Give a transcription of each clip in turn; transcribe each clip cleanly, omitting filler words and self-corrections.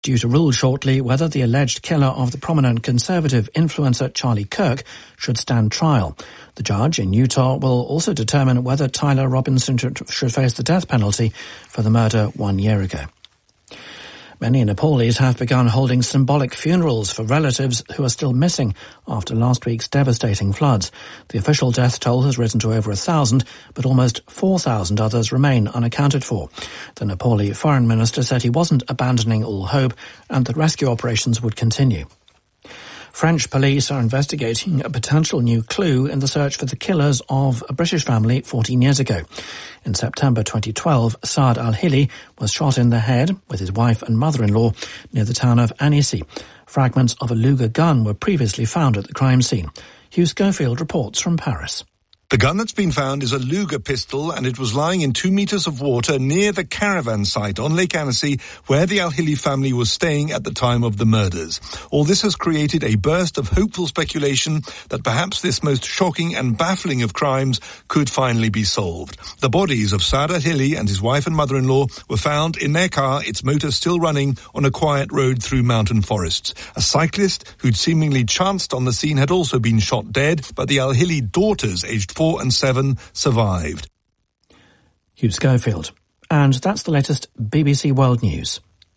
due to rule shortly whether the alleged killer of the prominent conservative influencer Charlie Kirk should stand trial. The judge in Utah will also determine whether Tyler Robinson should face the death penalty for the murder 1 year ago. Many Nepalese have begun holding symbolic funerals for relatives who are still missing after last week's devastating floods. The official death toll has risen to over 1,000, but almost 4,000 others remain unaccounted for. The Nepali foreign minister said he wasn't abandoning all hope and that rescue operations would continue. French police are investigating a potential new clue in the search for the killers of a British family 14 years ago. In September 2012, Saad Al-Hili was shot in the head with his wife and mother-in-law near the town of Annecy. Fragments of a Luger gun were previously found at the crime scene. Hugh Schofield reports from Paris. The gun that's been found is a Luger pistol, and it was lying in 2 meters of water near the caravan site on Lake Annecy, where the Al-Hili family was staying at the time of the murders. All this has created a burst of hopeful speculation that perhaps this most shocking and baffling of crimes could finally be solved. The bodies of Saad Al-Hili and his wife and mother-in-law were found in their car, its motor still running, on a quiet road through mountain forests. A cyclist who'd seemingly chanced on the scene had also been shot dead, but the Al-Hili daughters, aged 4 and 7, survived. Hugh Schofield. And that's the latest BBC World News.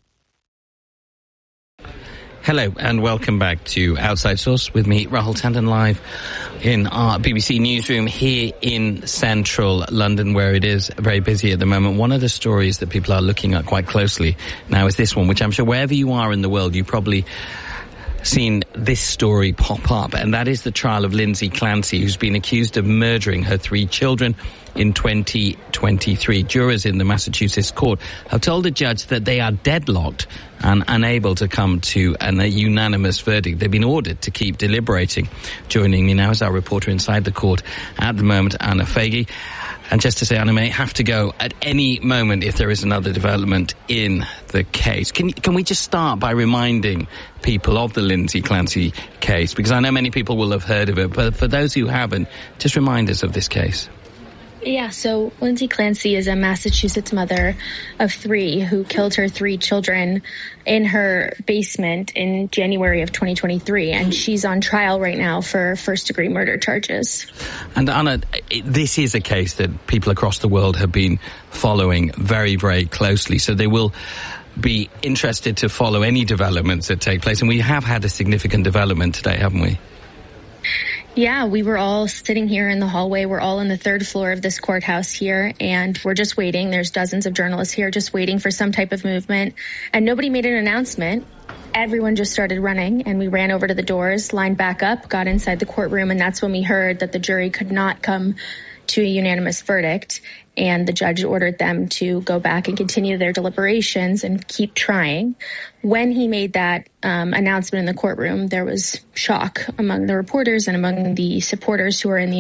Hello and welcome back to Outside Source with me, Rahul Tandon, live in our BBC newsroom here in central London, where it is very busy at the moment. One of the stories that people are looking at quite closely now is this one, which I'm sure wherever you are in the world, you probably seen this story pop up, and that is the trial of Lindsay Clancy, who's been accused of murdering her 3 children in 2023. Jurors in the Massachusetts court have told the judge that they are deadlocked and unable to come to a unanimous verdict. They've been ordered to keep deliberating. Joining me now is our reporter inside the court at the moment, Anna Fagey. And just to say, Anna may have to go at any moment if there is another development in the case. Can we just start by reminding people of the Lindsay Clancy case? Because I know many people will have heard of it, but for those who haven't, just remind us of this case. Yeah, so Lindsay Clancy is a Massachusetts mother of 3 who killed her 3 children in her basement in January of 2023, and she's on trial right now for first-degree murder charges. And Anna, this is a case that people across the world have been following very, very closely, so they will be interested to follow any developments that take place, and we have had a significant development today, haven't we? Yeah, we were all sitting here in the hallway. We're all on the 3rd floor of this courthouse here, and we're just waiting. There's dozens of journalists here just waiting for some type of movement, and nobody made an announcement. Everyone just started running, and we ran over to the doors, lined back up, got inside the courtroom, and that's when we heard that the jury could not come to a unanimous verdict, and the judge ordered them to go back and continue their deliberations and keep trying. When he made that announcement in the courtroom, there was shock among the reporters and among the supporters who were in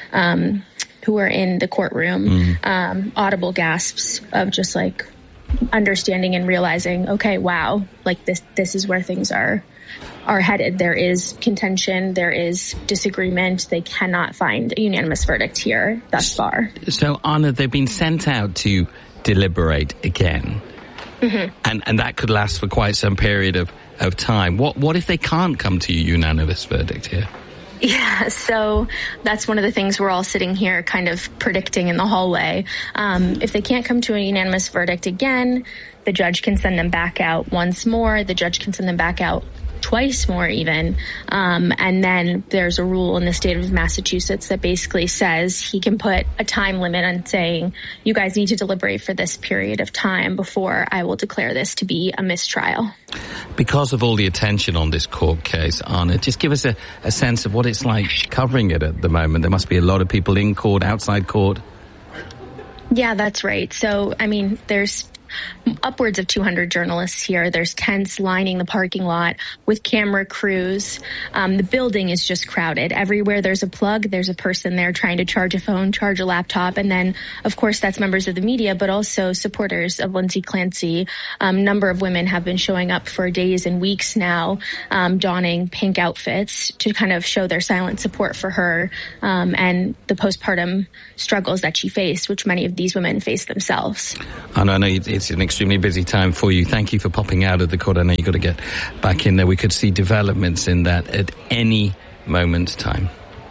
the courtroom. Audible gasps of just like understanding and realizing, okay, wow, like this is where things are headed. There is contention, there is disagreement. They cannot find a unanimous verdict here thus far. So, Anna, they've been sent out to deliberate again. Mm-hmm. And that could last for quite some period of time. What if they can't come to a unanimous verdict here? Yeah, so that's one of the things we're all sitting here kind of predicting in the hallway. If they can't come to a unanimous verdict again, the judge can send them back out once more. The judge can send them back out twice more even. And then there's a rule in the state of Massachusetts that basically says he can put a time limit on saying, you guys need to deliberate for this period of time before I will declare this to be a mistrial. Because of all the attention on this court case, Anna, just give us a sense of what it's like covering it at the moment. There must be a lot of people in court, outside court. Yeah, that's right. So, I mean, there's upwards of 200 journalists here. There's tents lining the parking lot with camera crews. The building is just crowded. Everywhere there's a plug, there's a person there trying to charge a phone, charge a laptop. And then, of course, that's members of the media, but also supporters of Lindsay Clancy. A number of women have been showing up for days and weeks now, donning pink outfits to kind of show their silent support for her and the postpartum struggles that she faced, which many of these women face themselves. And I know it's an extremely busy time for you. Thank you for popping out of the court. I know you've got to get back in there. We could see developments in that at any moment's time.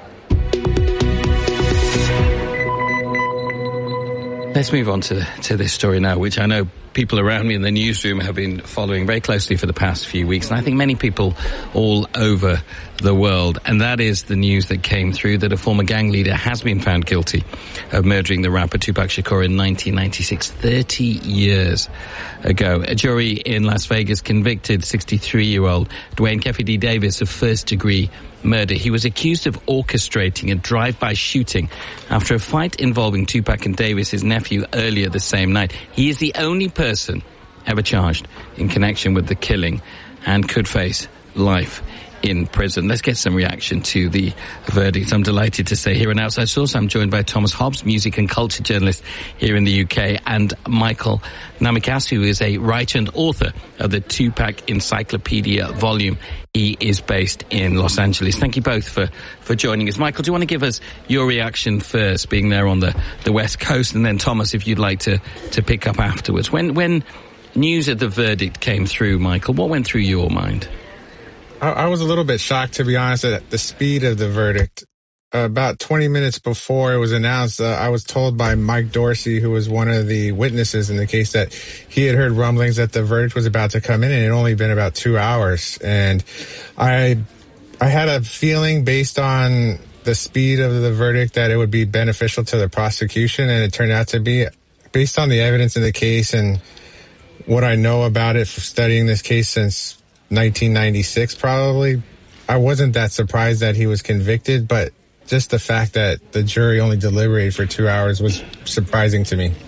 Let's move on to this story now, which I know people around me in the newsroom have been following very closely for the past few weeks, and I think many people all over the world, and that is the news that came through that a former gang leader has been found guilty of murdering the rapper Tupac Shakur in 1996, 30 years ago. A jury in Las Vegas convicted 63-year-old Dwayne Keffe D. Davis of first-degree murder. He was accused of orchestrating a drive-by shooting after a fight involving Tupac and Davis, his nephew, earlier the same night. He is the only person ever charged in connection with the killing and could face life in prison. Let's get some reaction to the verdict. I'm delighted to say here on Outside Source, I'm joined by Thomas Hobbs, music and culture journalist here in the UK, and Michael Namikas, who is a writer and author of the Tupac Encyclopedia volume. He is based in Los Angeles. Thank you both for joining us. Michael, do you want to give us your reaction first, being there on the West Coast, and then Thomas, if you'd like to pick up afterwards. When news of the verdict came through, Michael, what went through your mind? I was a little bit shocked, to be honest, at the speed of the verdict. About 20 minutes before it was announced, I was told by Mike Dorsey, who was one of the witnesses in the case, that he had heard rumblings that the verdict was about to come in, and it had only been about 2 hours. And I had a feeling, based on the speed of the verdict, that it would be beneficial to the prosecution, and it turned out to be. Based on the evidence in the case and what I know about it, for studying this case since 1996 probably, I wasn't that surprised that he was convicted, but just the fact that the jury only deliberated for 2 hours was surprising to me.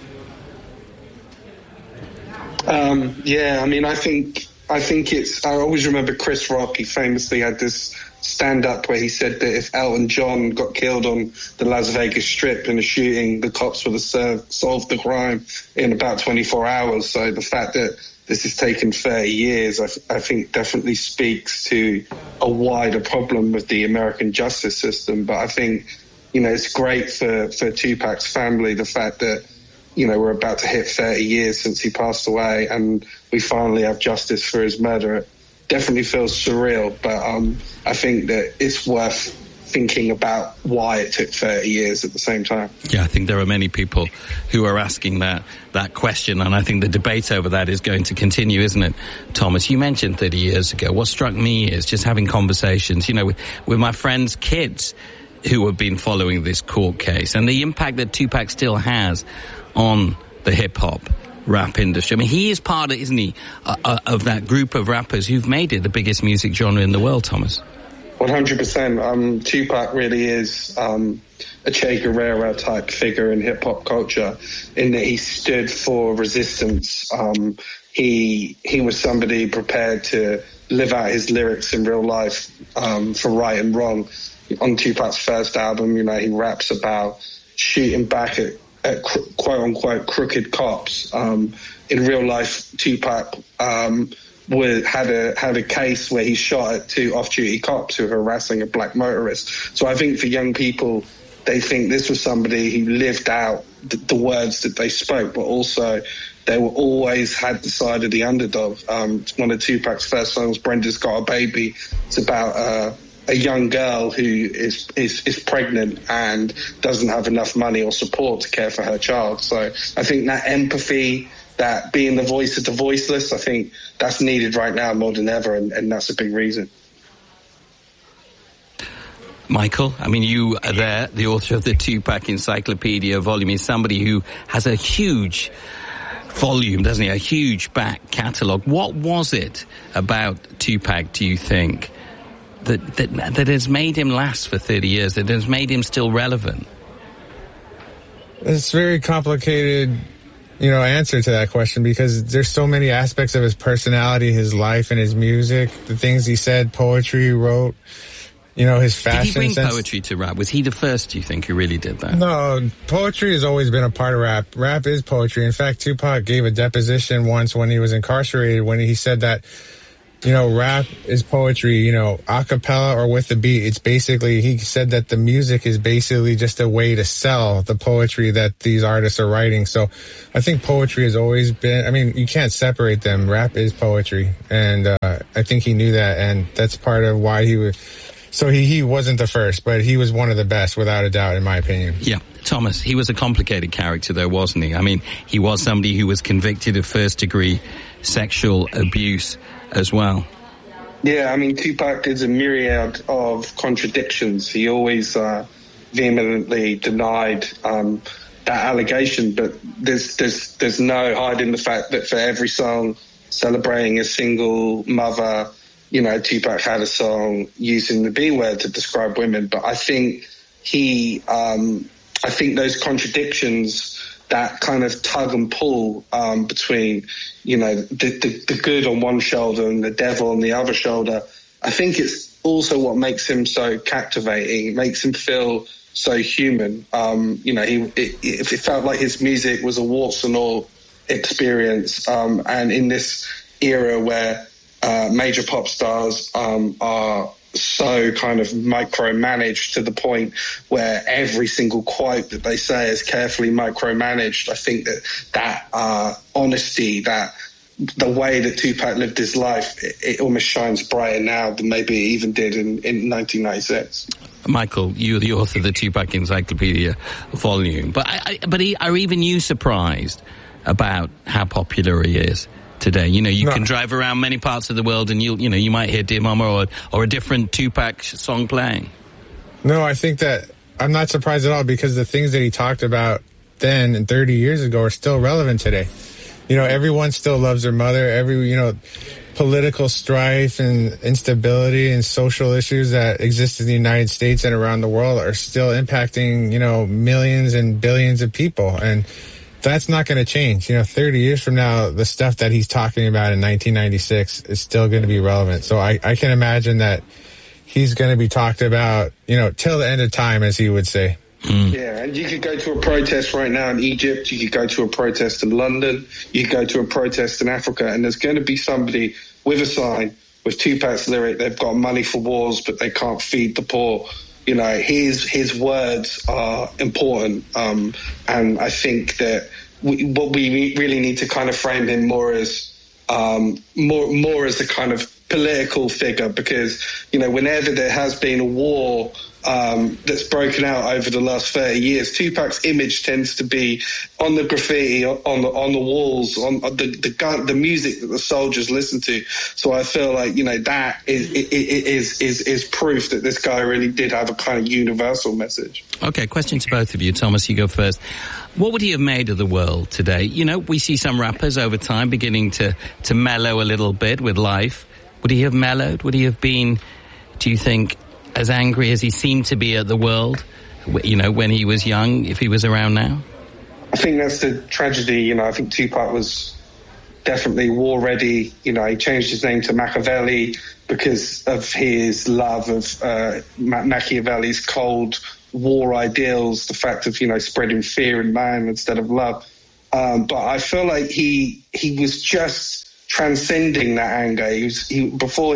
Yeah, I mean, I think it's, I always remember Chris Rock. He famously had this stand-up where he said that if Elton John got killed on the Las Vegas Strip in a shooting, the cops would have solved the crime in about 24 hours. So the fact that this has taken 30 years, I think definitely speaks to a wider problem with the American justice system. But I think, it's great for Tupac's family, the fact that, we're about to hit 30 years since he passed away and we finally have justice for his murder. It definitely feels surreal, but I think that it's worth thinking about why it took 30 years at the same time. Yeah, I think there are many people who are asking that question, and I think the debate over that is going to continue, isn't it, Thomas? You mentioned 30 years ago. What struck me is just having conversations, with my friends' kids who have been following this court case and the impact that Tupac still has on the hip-hop rap industry. I mean, he is part, isn't he, of that group of rappers who've made it the biggest music genre in the world, Thomas? 100%. Tupac really is a Che Guevara type figure in hip hop culture, in that he stood for resistance. He was somebody prepared to live out his lyrics in real life for right and wrong. On Tupac's first album, he raps about shooting back at quote unquote crooked cops. In real life, Tupac had a case where he shot at 2 off-duty cops who were harassing a black motorist. So I think for young people, they think this was somebody who lived out the words that they spoke, but also they were always had the side of the underdog. One of Tupac's first songs, Brenda's Got a Baby, it's about a young girl who is pregnant and doesn't have enough money or support to care for her child. So I think that empathy, that being the voice of the voiceless, I think that's needed right now more than ever, and that's a big reason. Michael, I mean, you are there, the author of the Tupac Encyclopedia volume, is somebody who has a huge volume, doesn't he? A huge back catalogue. What was it about Tupac, do you think, that has made him last for 30 years, that has made him still relevant? It's very complicated, answer to that question, because there's so many aspects of his personality, his life, and his music, the things he said, poetry he wrote, his fashion sense. Did he bring poetry to rap? Was he the first, do you think, who really did that? No, poetry has always been a part of rap. Rap is poetry. In fact, Tupac gave a deposition once when he was incarcerated, when he said that rap is poetry, a cappella or with the beat. It's basically, he said that the music is basically just a way to sell the poetry that these artists are writing. So I think poetry has always been, you can't separate them. Rap is poetry. And I think he knew that. And that's part of why he wasn't the first, but he was one of the best, without a doubt, in my opinion. Yeah. Thomas, he was a complicated character, though, wasn't he? He was somebody who was convicted of first-degree sexual abuse as well. Yeah, Tupac is a myriad of contradictions. He always vehemently denied that allegation, but there's no hiding the fact that for every song celebrating a single mother, Tupac had a song using the B word to describe women. But I think I think those contradictions, that kind of tug and pull between, the good on one shoulder and the devil on the other shoulder, I think it's also what makes him so captivating. It makes him feel so human. It felt like his music was a warts and all experience. And in this era where major pop stars are so kind of micromanaged to the point where every single quote that they say is carefully micromanaged, I think that honesty, that the way that Tupac lived his life, it almost shines brighter now than maybe it even did in 1996. Michael, you're the author of the Tupac Encyclopedia volume, but are even you surprised about how popular he is today? You can drive around many parts of the world and you might hear Dear Mama or a different Tupac song playing. No, I think that I'm not surprised at all, because the things that he talked about then and 30 years ago are still relevant today. Everyone still loves their mother. Political strife and instability and social issues that exist in the United States and around the world are still impacting, millions and billions of people. And that's not going to change. 30 years from now, the stuff that he's talking about in 1996 is still going to be relevant. So I can imagine that he's going to be talked about, till the end of time, as he would say. Yeah, and you could go to a protest right now in Egypt, you could go to a protest in London, you could go to a protest in Africa, and there's going to be somebody with a sign with Tupac's lyric, they've got money for wars, but they can't feed the poor. His words are important, and I think that what we really need to kind of frame him more as a kind of political figure, because whenever there has been a war that's broken out over the last 30 years, Tupac's image tends to be on the graffiti, on the walls, on the music that the soldiers listen to. So I feel like that is proof that this guy really did have a kind of universal message. Okay, question to both of you. Thomas, you go first. What would he have made of the world today? We see some rappers over time beginning to mellow a little bit with life. Would he have mellowed? Would he have been, do you think, as angry as he seemed to be at the world, when he was young, if he was around now? I think that's the tragedy. I think Tupac was definitely war ready. He changed his name to Machiavelli because of his love of Machiavelli's cold war ideals, the fact of, spreading fear in man instead of love. But I feel like he was just transcending that anger. Before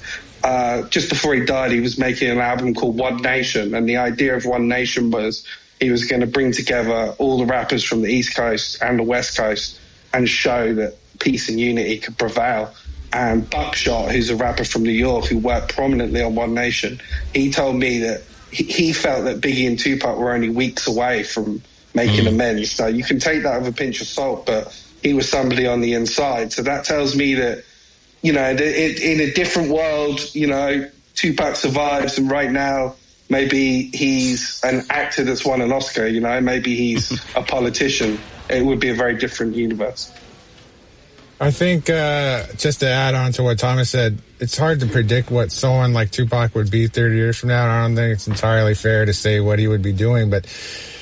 he died, he was making an album called One Nation, and the idea of One Nation was he was going to bring together all the rappers from the East Coast and the West Coast and show that peace and unity could prevail. And Buckshot, who's a rapper from New York who worked prominently on One Nation, he told me that he felt that Biggie and Tupac were only weeks away from making amends. So you can take that with a pinch of salt, but he was somebody on the inside. So that tells me that, in a different world, Tupac survives, and right now maybe he's an actor that's won an Oscar, maybe he's a politician. It would be a very different universe. I think, just to add on to what Thomas said, it's hard to predict what someone like Tupac would be 30 years from now. I don't think it's entirely fair to say what he would be doing, but,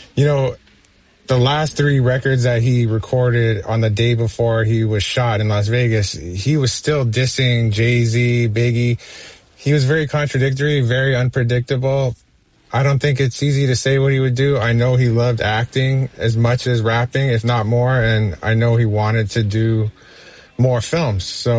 the last 3 records that he recorded on the day before he was shot in Las Vegas, he was still dissing Jay-Z, Biggie. He was very contradictory, very unpredictable. I don't think it's easy to say what he would do. I know he loved acting as much as rapping, if not more, and I know he wanted to do more films. So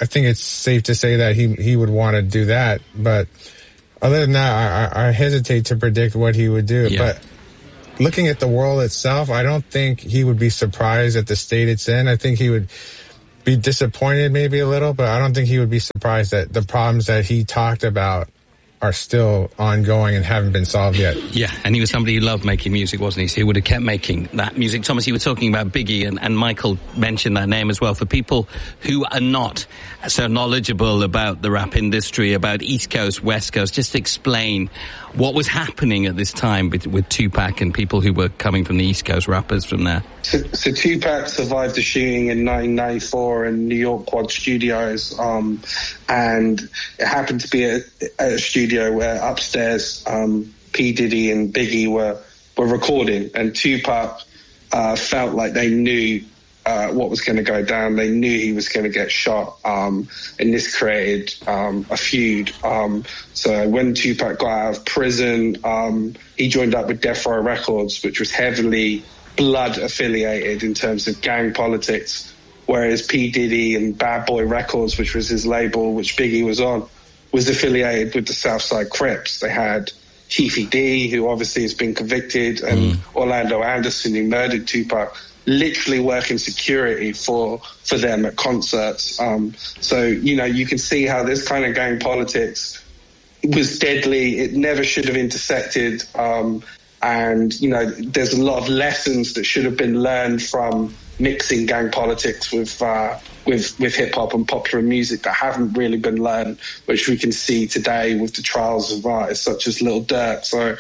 I think it's safe to say that he would want to do that. But other than that, I hesitate to predict what he would do. Yeah. But looking at the world itself, I don't think he would be surprised at the state it's in. I think he would be disappointed maybe a little, but I don't think he would be surprised that the problems that he talked about are still ongoing and haven't been solved yet. Yeah, and he was somebody who loved making music, wasn't he? So he would have kept making that music. Thomas, you were talking about Biggie, and Michael mentioned that name as well. For people who are not so knowledgeable about the rap industry, about East Coast, West Coast, just explain what was happening at this time with Tupac and people who were coming from the East Coast, rappers from there. So Tupac survived the shooting in 1994 in New York Quad Studios, and it happened to be a studio where upstairs P. Diddy and Biggie were recording, and Tupac felt like they knew what was going to go down. They knew he was going to get shot, and this created a feud. So when Tupac got out of prison, he joined up with Death Row Records, which was heavily blood affiliated in terms of gang politics, whereas P. Diddy and Bad Boy Records, which was his label, which Biggie was on, was affiliated with the Southside Crips. They had Chiefy D, who obviously has been convicted, and Orlando Anderson, who murdered Tupac, literally working security for them at concerts. So, you can see how this kind of gang politics was deadly. It never should have intersected. And, there's a lot of lessons that should have been learned from mixing gang politics with hip hop and popular music that haven't really been learned, which we can see today with the trials of artists such as Lil Durk. So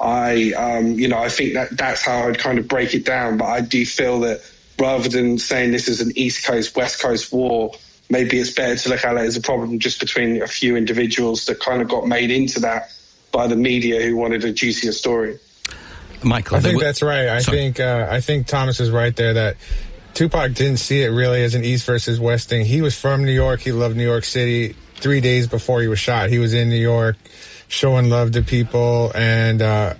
I think that's how I'd kind of break it down. But I do feel that rather than saying this is an East Coast, West Coast war, maybe it's better to look at it as a problem just between a few individuals that kind of got made into that by the media who wanted a juicier story. Michael, I think that's right. I think Thomas is right there that Tupac didn't see it really as an East versus West thing. He was from New York. He loved New York City. 3 days before he was shot, he was in New York showing love to people, and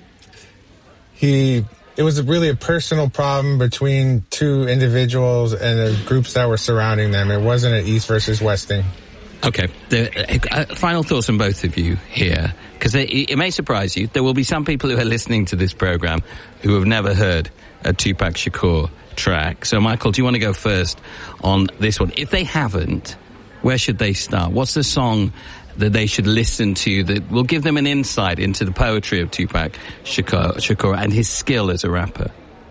it was really a personal problem between two individuals and the groups that were surrounding them. It wasn't an East versus West thing. Okay. Final thoughts from both of you here, because it may surprise you. There will be some people who are listening to this program who have never heard a Tupac Shakur track. So, Michael, do you want to go first on this one? If they haven't, where should they start? What's the song that they should listen to that will give them an insight into the poetry of Tupac Shakur and his skill as a rapper?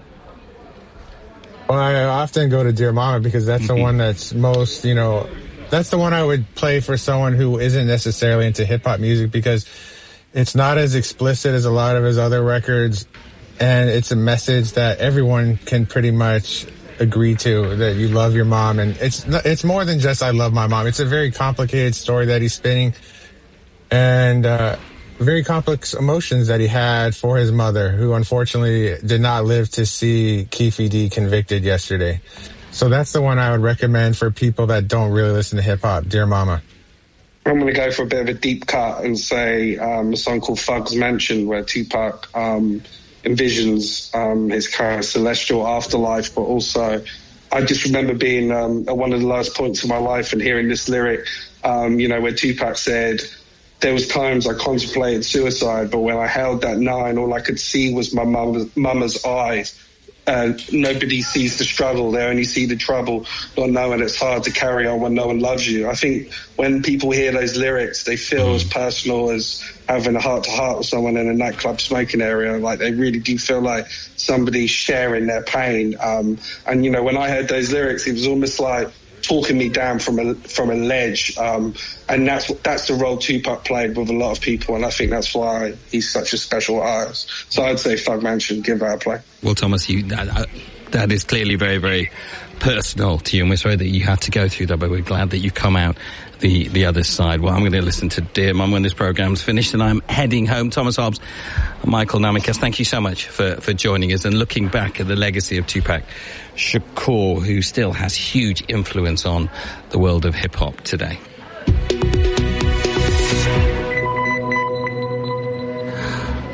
Well, I often go to Dear Mama because that's the one that's most, that's the one I would play for someone who isn't necessarily into hip-hop music, because it's not as explicit as a lot of his other records, and it's a message that everyone can pretty much agree to, that you love your mom. And it's more than just I love my mom. It's a very complicated story that he's spinning, and very complex emotions that he had for his mother, who unfortunately did not live to see Keefe D convicted yesterday. So that's the one I would recommend for people that don't really listen to hip-hop, Dear Mama. I'm going to go for a bit of a deep cut and say a song called Thug's Mansion, where Tupac envisions his kind of celestial afterlife, but also I just remember being at one of the lowest points of my life and hearing this lyric, where Tupac said, "There was times I contemplated suicide, but when I held that 9, all I could see was my mama's eyes. Nobody sees the struggle, they only see the trouble, not knowing it's hard to carry on when no one loves you." I think when people hear those lyrics, they feel as personal as having a heart-to-heart with someone in a nightclub smoking area. Like, they really do feel like somebody's sharing their pain. And, when I heard those lyrics, it was almost like talking me down from a ledge. And that's the role Tupac played with a lot of people, and I think that's why he's such a special artist. So I'd say Thug Mansion, give that a play. Well, Thomas, that is clearly very, very personal to you, and we're sorry that you had to go through that, but we're glad that you've come out the other side. Well, I'm going to listen to Dear Mum when this program's finished, and I'm heading home. Thomas Hobbs, Michael Namikas, thank you so much for joining us and looking back at the legacy of Tupac Shakur, who still has huge influence on the world of hip-hop today.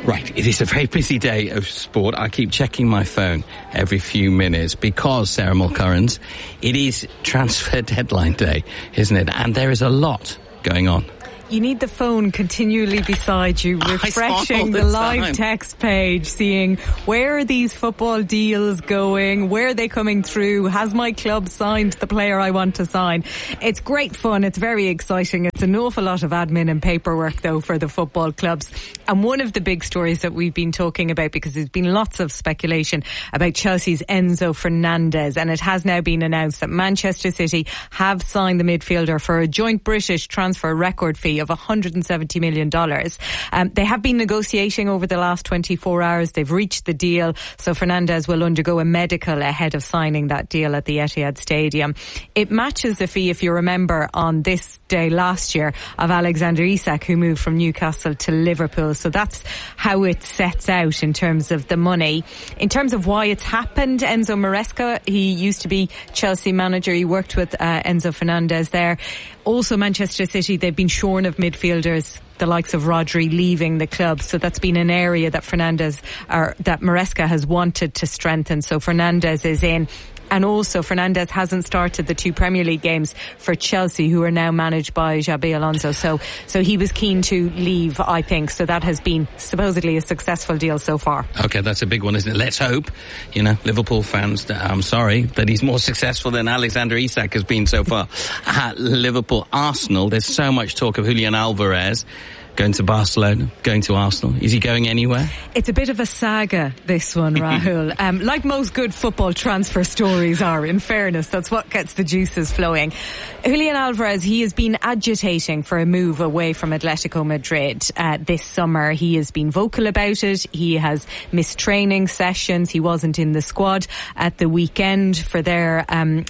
Right, it is a very busy day of sport. I keep checking my phone every few minutes because, Sarah Mulcurrans, it is transfer deadline day, isn't it? And there is a lot going on. You need the phone continually beside you, refreshing the live text page, seeing where are these football deals going, where are they coming through, has my club signed the player I want to sign. It's great fun, it's very exciting. It's an awful lot of admin and paperwork though for the football clubs. And one of the big stories that we've been talking about, because there's been lots of speculation about Chelsea's Enzo Fernandez, and it has now been announced that Manchester City have signed the midfielder for a joint British transfer record fee of $170 million. They have been negotiating over the last 24 hours. They've reached the deal. So Fernandez will undergo a medical ahead of signing that deal at the Etihad Stadium. It matches the fee, if you remember, on this day last year of Alexander Isak, who moved from Newcastle to Liverpool. So that's how it sets out in terms of the money. In terms of why it's happened, Enzo Maresca, he used to be Chelsea manager. He worked with Enzo Fernandez there. Also Manchester City, they've been shorn of midfielders, the likes of Rodri leaving the club. So that's been an area that that Maresca has wanted to strengthen. So Fernandez is in. And also Fernandez hasn't started the 2 Premier League games for Chelsea, who are now managed by Xabi Alonso. So he was keen to leave, I think. So that has been supposedly a successful deal so far. Okay, that's a big one, isn't it? Let's hope, Liverpool fans, I'm sorry, that he's more successful than Alexander Isak has been so far at Liverpool. Arsenal, there's so much talk of Julian Alvarez going to Barcelona, going to Arsenal. Is he going anywhere? It's a bit of a saga, this one, Rahul. Like most good football transfer stories are, in fairness. That's what gets the juices flowing. Julian Alvarez, he has been agitating for a move away from Atletico Madrid this summer. He has been vocal about it. He has missed training sessions. He wasn't in the squad at the weekend for their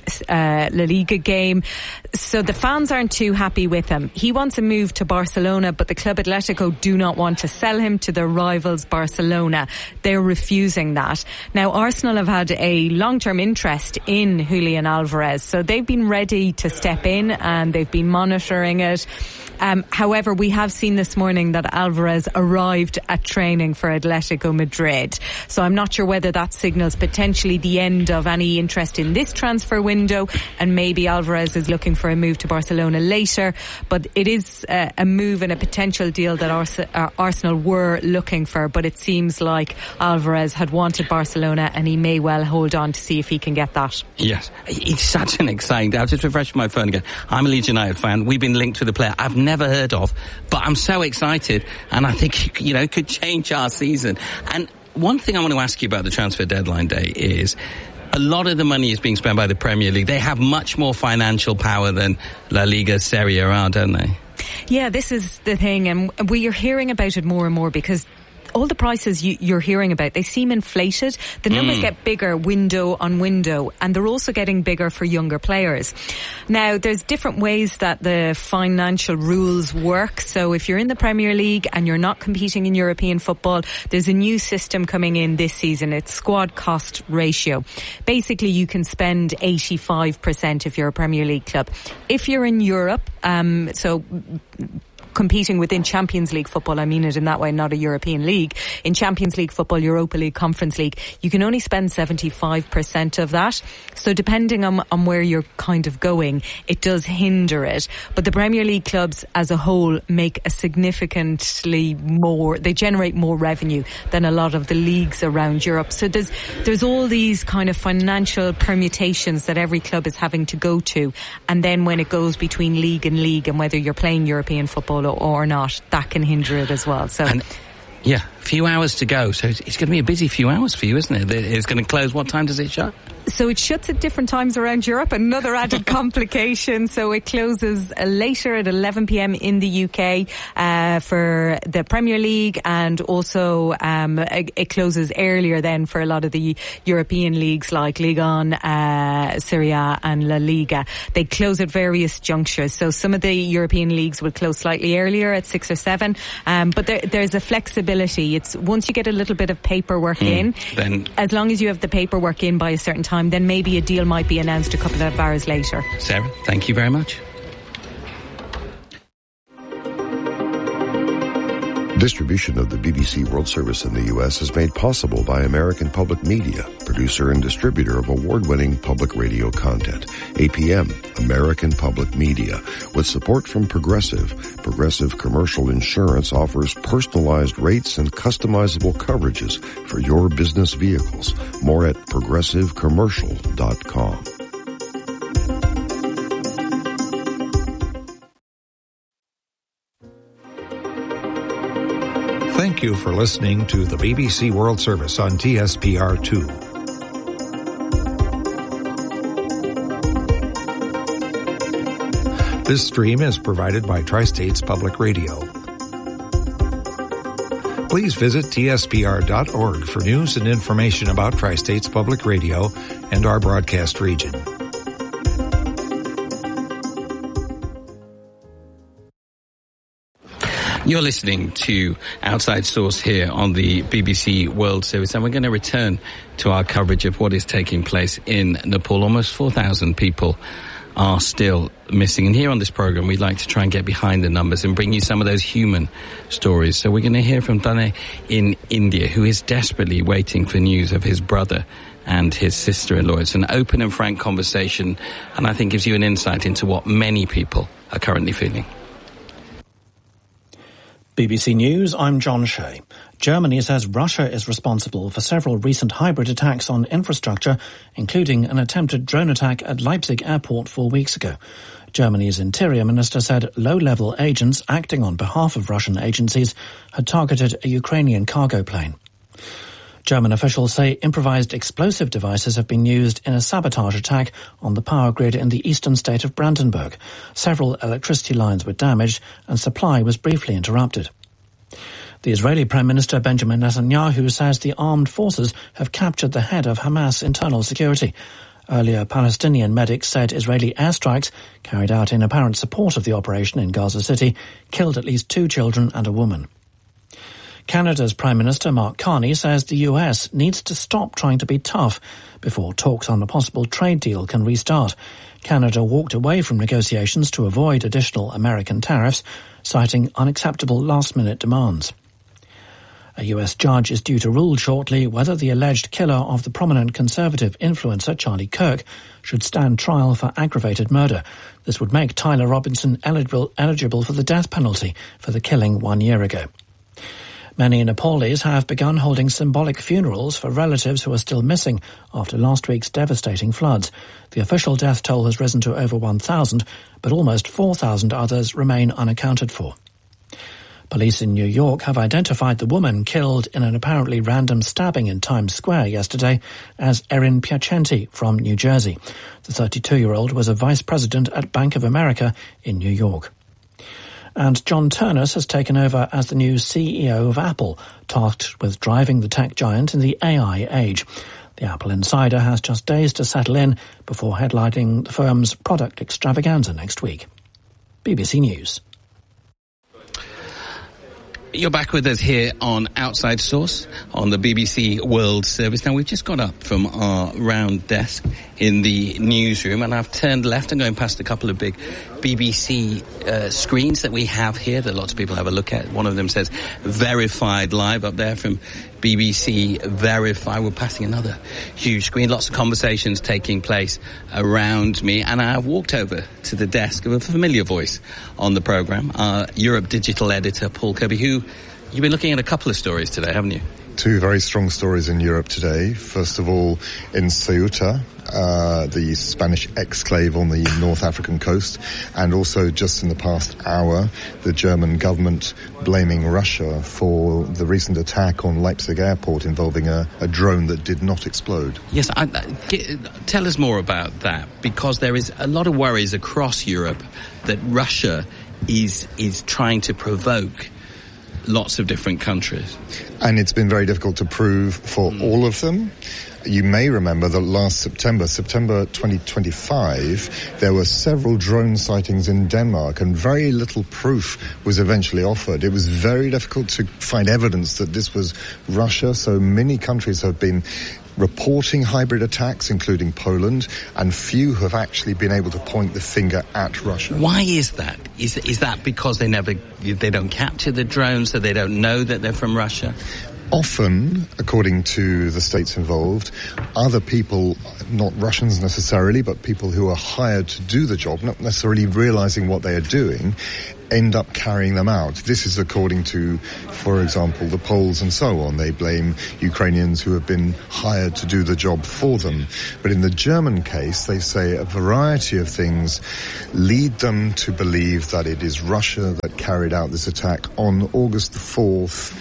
La Liga game. So the fans aren't too happy with him. He wants a move to Barcelona, but the club Atletico do not want to sell him to their rivals Barcelona. They're refusing that. Now Arsenal have had a long-term interest in Julian Alvarez, so they've been ready to step in and they've been monitoring it. However, we have seen this morning that Alvarez arrived at training for Atletico Madrid. So I'm not sure whether that signals potentially the end of any interest in this transfer window, and maybe Alvarez is looking for a move to Barcelona later. But it is a move and a potential deal that Arsenal were looking for, but it seems like Alvarez had wanted Barcelona and he may well hold on to see if he can get that. Yes, it's such an exciting day. I'll just refresh my phone again. I'm a Leeds United fan. We've been linked with a player I've never heard of, but I'm so excited, and I think, it could change our season. And one thing I want to ask you about the transfer deadline day is a lot of the money is being spent by the Premier League. They have much more financial power than La Liga, Serie A, don't they? Yeah, this is the thing, and we are hearing about it more and more because all the prices you're hearing about, they seem inflated. The numbers get bigger window on window, and they're also getting bigger for younger players. Now, there's different ways that the financial rules work. So if you're in the Premier League and you're not competing in European football, there's a new system coming in this season. It's squad cost ratio. Basically, you can spend 85% if you're a Premier League club. If you're in Europe, competing within Champions League football, I mean it in that way, not a European league. In Champions League football, Europa League, Conference League, you can only spend 75% of that. So depending on where you're kind of going, it does hinder it. But the Premier League clubs as a whole make a significantly more, they generate more revenue than a lot of the leagues around Europe. So there's all these kind of financial permutations that every club is having to go to. And then when it goes between league and whether you're playing European football or not, that can hinder it as well. So, a few hours to go. So it's going to be a busy few hours for you, isn't it? It's going to close. What time does it shut? So it shuts at different times around Europe. Another added complication. So it closes later at 11 p.m. in the UK for the Premier League, and also it closes earlier then for a lot of the European leagues like Ligue 1, Serie A and La Liga. They close at various junctures. So some of the European leagues will close slightly earlier at 6 or 7. But there's a flexibility. It's once you get a little bit of paperwork in, then as long as you have the paperwork in by a certain time, then maybe a deal might be announced a couple of hours later. Sarah, thank you very much. Distribution of the BBC World Service in the U.S. is made possible by American Public Media, producer and distributor of award-winning public radio content. APM, American Public Media. With support from Progressive. Progressive Commercial Insurance offers personalized rates and customizable coverages for your business vehicles. More at progressivecommercial.com. Thank you for listening to the BBC World Service on TSPR2. This stream is provided by Tri-States Public Radio. Please visit tspr.org for news and information about Tri-States Public Radio and our broadcast region. You're listening to Outside Source here on the BBC World Service, and we're going to return to our coverage of what is taking place in Nepal. Almost 4,000 people are still missing. And here on this program, we'd like to try and get behind the numbers and bring you some of those human stories. So we're going to hear from Dane in India, who is desperately waiting for news of his brother and his sister-in-law. It's an open and frank conversation, and I think gives you an insight into what many people are currently feeling. BBC News, I'm John Shea. Germany says Russia is responsible for several recent hybrid attacks on infrastructure, including an attempted drone attack at Leipzig airport 4 weeks ago. Germany's interior minister said low-level agents acting on behalf of Russian agencies had targeted a Ukrainian cargo plane. German officials say improvised explosive devices have been used in a sabotage attack on the power grid in the eastern state of Brandenburg. Several electricity lines were damaged and supply was briefly interrupted. The Israeli Prime Minister Benjamin Netanyahu says the armed forces have captured the head of Hamas internal security. Earlier, Palestinian medics said Israeli airstrikes, carried out in apparent support of the operation in Gaza City, killed at least 2 children and a woman. Canada's Prime Minister Mark Carney says the US needs to stop trying to be tough before talks on a possible trade deal can restart. Canada walked away from negotiations to avoid additional American tariffs, citing unacceptable last-minute demands. A US judge is due to rule shortly whether the alleged killer of the prominent conservative influencer Charlie Kirk should stand trial for aggravated murder. This would make Tyler Robinson eligible for the death penalty for the killing 1 year ago. Many Nepalese have begun holding symbolic funerals for relatives who are still missing after last week's devastating floods. The official death toll has risen to over 1,000, but almost 4,000 others remain unaccounted for. Police in New York have identified the woman killed in an apparently random stabbing in Times Square yesterday as Erin Piacenti from New Jersey. The 32-year-old was a vice president at Bank of America in New York. And John Ternus has taken over as the new CEO of Apple, tasked with driving the tech giant in the AI age. The Apple insider has just days to settle in before headlining the firm's product extravaganza next week. BBC News. You're back with us here on Outside Source on the BBC World Service. Now, we've just got up from our round desk in the newsroom, and I've turned left and going past a couple of big BBC screens that we have here that lots of people have a look at. One of them says Verified Live up there from BBC Verify. We're passing another huge screen. Lots of conversations taking place around me, and I've walked over to the desk of a familiar voice on the programme, our Europe Digital Editor, Paul Kirby, who you've been looking at a couple of stories today, haven't you? Two very strong stories in Europe today. First of all, in Ceuta, the Spanish exclave on the North African coast, and also just in the past hour, the German government blaming Russia for the recent attack on Leipzig airport involving a drone that did not explode. Yes, tell us more about that, because there is a lot of worries across Europe that Russia is trying to provoke lots of different countries. And it's been very difficult to prove for all of them. You may remember that last September 2025, there were several drone sightings in Denmark, and very little proof was eventually offered. It was very difficult to find evidence that this was Russia, so many countries have been reporting hybrid attacks, including Poland, and few have actually been able to point the finger at Russia. Why is that? Is that because they don't capture the drones, so they don't know that they're from Russia? Often, according to the states involved, other people, not Russians necessarily, but people who are hired to do the job, not necessarily realizing what they are doing, end up carrying them out. This is according to, for example, the Poles and so on. They blame Ukrainians who have been hired to do the job for them. But in the German case, they say a variety of things lead them to believe that it is Russia that carried out this attack on August the 4th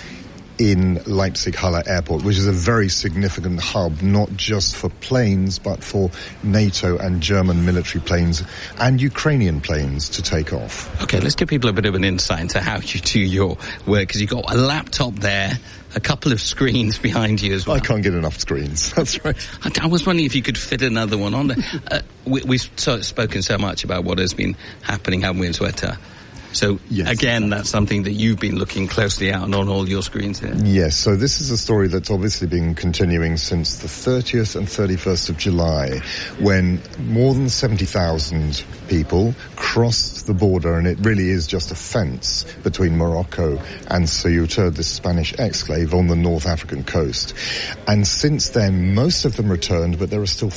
in Leipzig-Halle Airport, which is a very significant hub, not just for planes, but for NATO and German military planes and Ukrainian planes to take off. Okay, let's give people a bit of an insight into how you do your work, because you've got a laptop there, a couple of screens behind you as well. I can't get enough screens, that's right. I was wondering if you could fit another one on there. We've spoken so much about what has been happening, haven't we, in Ceuta? So, yes, again, that's something that you've been looking closely at on all your screens here. Yes, so this is a story that's obviously been continuing since the 30th and 31st of July, when more than 70,000 people crossed the border, and it really is just a fence between Morocco and Ceuta, this Spanish exclave on the North African coast. And since then, most of them returned, but there are still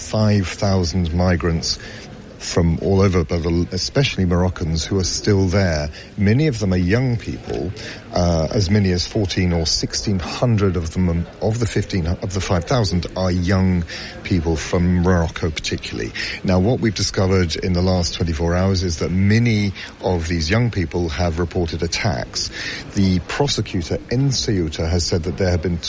5,000 migrants from all over, but especially Moroccans who are still there. Many of them are young people, as many as 14 or 1,600 of them, of the 5,000 are young people from Morocco particularly. Now, what we've discovered in the last 24 hours is that many of these young people have reported attacks. The prosecutor in Ceuta has said that there have been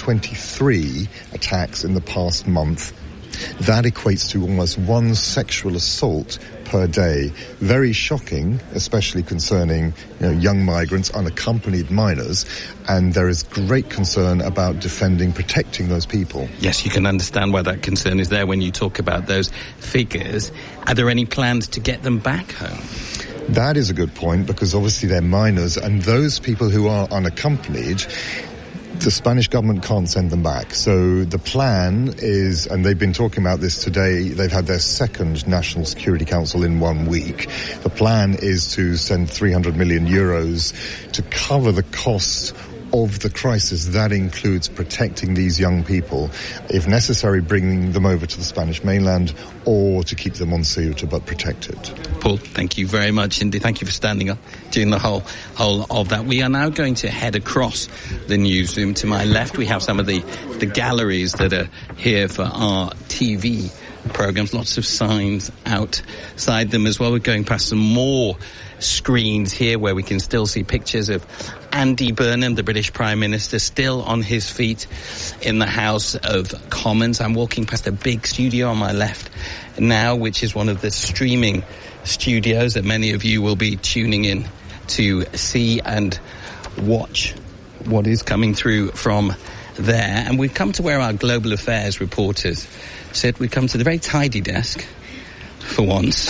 23 attacks in the past month. That equates to almost one sexual assault per day. Very shocking, especially concerning young migrants, unaccompanied minors, and there is great concern about protecting those people. Yes, you can understand why that concern is there when you talk about those figures. Are there any plans to get them back home? That is a good point, because obviously they're minors, and those people who are unaccompanied, the Spanish government can't send them back. So the plan is, and they've been talking about this today, they've had their second National Security Council in 1 week. The plan is to send 300 million euros to cover the cost of the crisis. That includes protecting these young people, if necessary bringing them over to the Spanish mainland, or to keep them on Ceuta but protected. Paul, thank you very much indeed. Thank you for standing up during the whole of that. We are now going to head across the newsroom. To my left, we have some of the galleries that are here for our TV programs. Lots of signs outside them as well. We're going past some more screens here where we can still see pictures of Andy Burnham, the British Prime Minister, still on his feet in the House of Commons. I'm walking past a big studio on my left now, which is one of the streaming studios that many of you will be tuning in to see and watch what is coming through from there. And we've come to where our global affairs reporters sit. We've come to the very tidy desk, for once,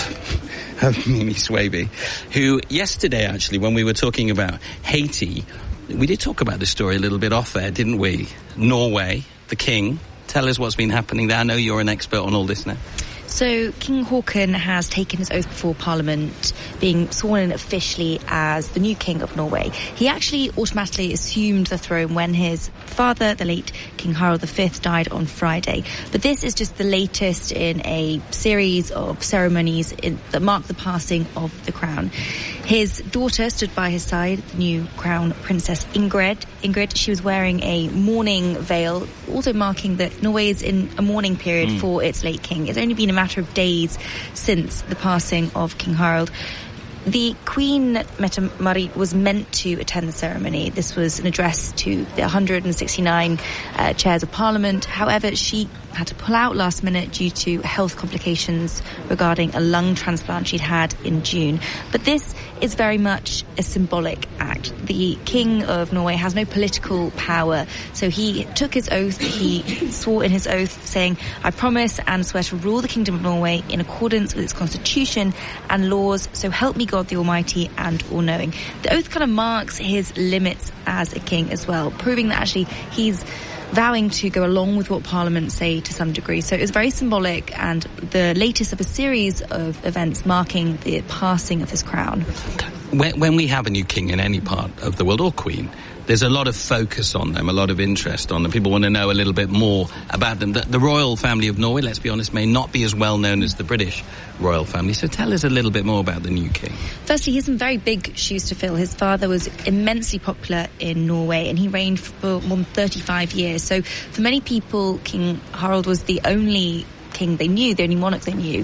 of Mimi Swaby, who yesterday, actually, when we were talking about Haiti, we did talk about this story a little bit off air, didn't we? Norway, the king. Tell us what's been happening there. I know you're an expert on all this now. So King Haakon has taken his oath before Parliament, being sworn in officially as the new King of Norway. He actually automatically assumed the throne when his father, the late King Harald V, died on Friday. But this is just the latest in a series of ceremonies that mark the passing of the crown. His daughter stood by his side, the new Crown Princess Ingrid, she was wearing a mourning veil, also marking that Norway is in a mourning period for its late king. It's only been a matter of days since the passing of King Harald. The Queen Mette-Marit was meant to attend the ceremony. This was an address to the 169 chairs of Parliament. However, she had to pull out last minute due to health complications regarding a lung transplant she'd had in June. But this is very much a symbolic act. The King of Norway has no political power, so he took his oath. He swore in his oath saying, "I promise and swear to rule the Kingdom of Norway in accordance with its constitution and laws, so help me God the Almighty and all-knowing." The oath kind of marks his limits as a king as well, proving that actually he's vowing to go along with what Parliament say to some degree. So it was very symbolic and the latest of a series of events marking the passing of his crown. When we have a new king in any part of the world, or queen, there's a lot of focus on them, a lot of interest on them. People want to know a little bit more about them. The royal family of Norway, let's be honest, may not be as well known as the British royal family. So tell us a little bit more about the new king. Firstly, he has some very big shoes to fill. His father was immensely popular in Norway and he reigned for more than 35 years. So for many people, King Harald was the only king they knew, the only monarch they knew.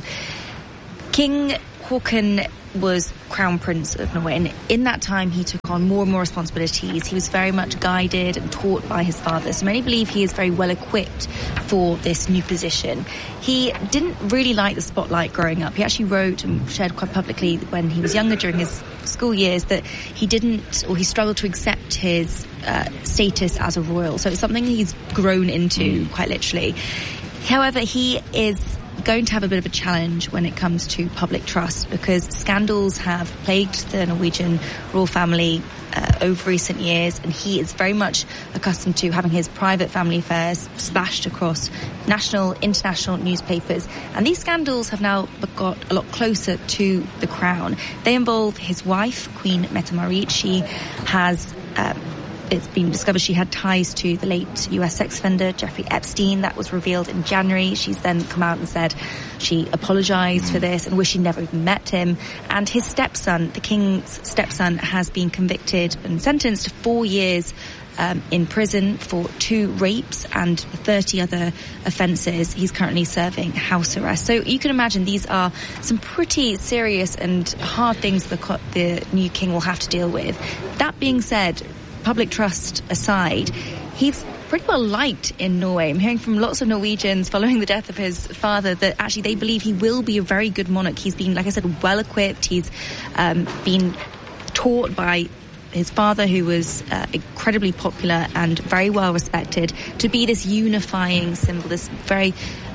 King Haakon was Crown Prince of Norway, and in that time he took on more and more responsibilities. He was very much guided and taught by his father, so many believe he is very well equipped for this new position. He didn't really like the spotlight growing up. He actually wrote and shared quite publicly when he was younger during his school years that he struggled to accept his status as a royal, so it's something he's grown into quite literally. However, he is going to have a bit of a challenge when it comes to public trust because scandals have plagued the Norwegian royal family over recent years, and he is very much accustomed to having his private family affairs splashed across national, international newspapers. And these scandals have now got a lot closer to the crown. They involve his wife, Queen Mette-Marit. She has it's been discovered she had ties to the late US sex offender Jeffrey Epstein. That was revealed in January. She's then come out and said she apologized for this and wished she'd never even met him. And his stepson, the king's stepson, has been convicted and sentenced to 4 years in prison for 2 rapes and 30 other offences. He's currently serving house arrest. So you can imagine these are some pretty serious and hard things the new king will have to deal with. That being said, public trust aside, he's pretty well liked in Norway. I'm hearing from lots of Norwegians following the death of his father that actually they believe he will be a very good monarch. He's been, like I said, well equipped. He's been taught by his father, who was incredibly popular and very well respected, to be this unifying symbol, this very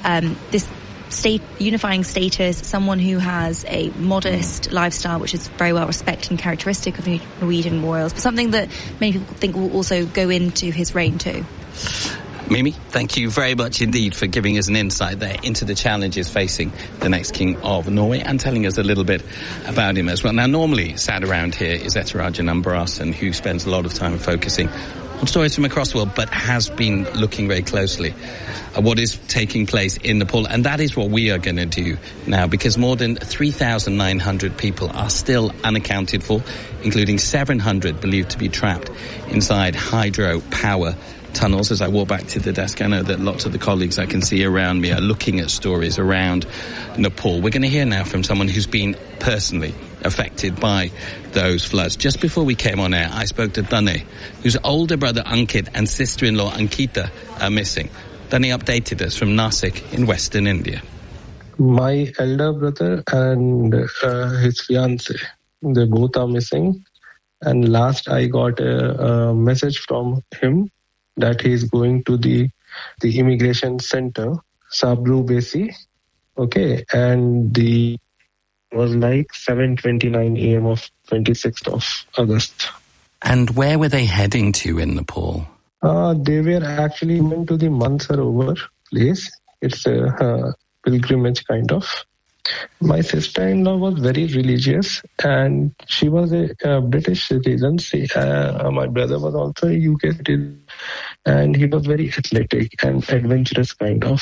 unifying status, someone who has a modest lifestyle, which is very well respected and characteristic of Norwegian royals, but something that many people think will also go into his reign too. Mimi, thank you very much indeed for giving us an insight there into the challenges facing the next king of Norway and telling us a little bit about him as well. Now, normally sat around here is Ehterajan Ambrasen, who spends a lot of time focusing on stories from across the world, but has been looking very closely at what is taking place in Nepal. And that is what we are going to do now, because more than 3,900 people are still unaccounted for, including 700 believed to be trapped inside hydropower tunnels. As I walk back to the desk, I know that lots of the colleagues I can see around me are looking at stories around Nepal. We're going to hear now from someone who's been personally affected by those floods. Just before we came on air, I spoke to Dane, whose older brother Ankit and sister-in-law Ankita are missing. Dane updated us from Nasik in western India. My elder brother and his fiancée, they both are missing. And last I got a message from him that he is going to the immigration center, Sabru Besi. Okay, and the was like 7:29 a.m. of 26th of August. And where were they heading to in Nepal? They were actually going to the Mansarovar place. It's a pilgrimage kind of. My sister-in-law was very religious and she was a British citizen. My brother was also a UK citizen and he was very athletic and adventurous kind of.